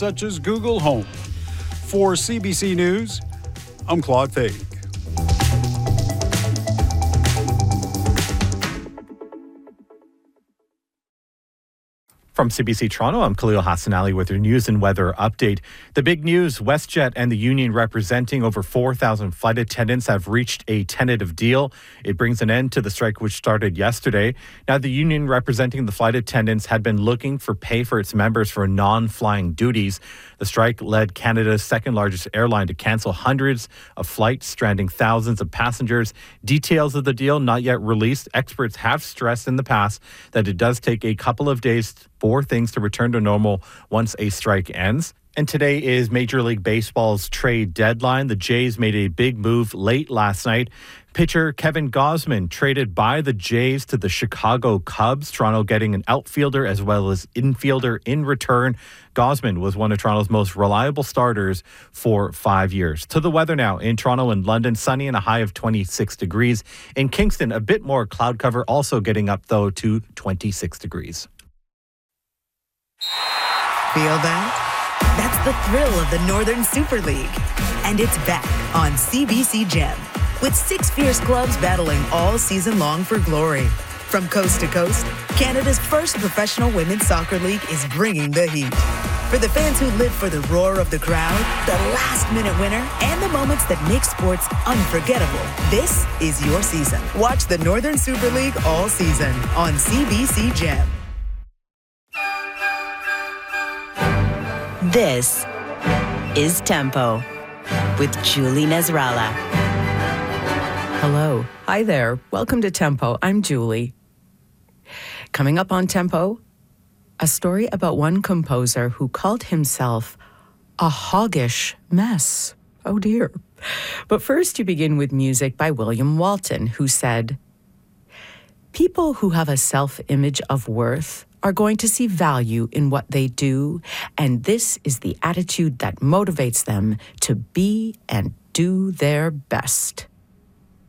such as Google Home. For CBC News, I'm Claude Fake. From CBC Toronto, I'm Khalil Hassanali with your news and weather update. The big news, WestJet and the union representing over 4,000 flight attendants have reached a tentative deal. It brings an end to the strike which started yesterday. Now, the union representing the flight attendants had been looking for pay for its members for non-flying duties. The strike led Canada's second largest airline to cancel hundreds of flights, stranding thousands of passengers. Details of the deal not yet released. Experts have stressed in the past that it does take a couple of days for things to return to normal once a strike ends. And today is Major League Baseball's trade deadline. The Jays made a big move late last night. Pitcher Kevin Gausman traded by the Jays to the Chicago Cubs, Toronto getting an outfielder as well as infielder in return. Gausman was one of Toronto's most reliable starters for 5 years. To the weather now. In Toronto and London, sunny and a high of 26 degrees. In Kingston, a bit more cloud cover, also getting up, though, to 26 degrees. Feel that? That's the thrill of the Northern Super League. And it's back on CBC Gem, with 6 fierce clubs battling all season long for glory. From coast to coast, Canada's first professional women's soccer league is bringing the heat. For the fans who live for the roar of the crowd, the last-minute winner, and the moments that make sports unforgettable, this is your season. Watch the Northern Super League all season on CBC Gem. This is Tempo with Julie Nasrallah. Hello. Hi there. Welcome to Tempo. I'm Julie. Coming up on Tempo, a story about one composer who called himself a hoggish mess. Oh dear. But first you begin with music by William Walton, who said, "People who have a self-image of worth are going to see value in what they do, and this is the attitude that motivates them to be and do their best."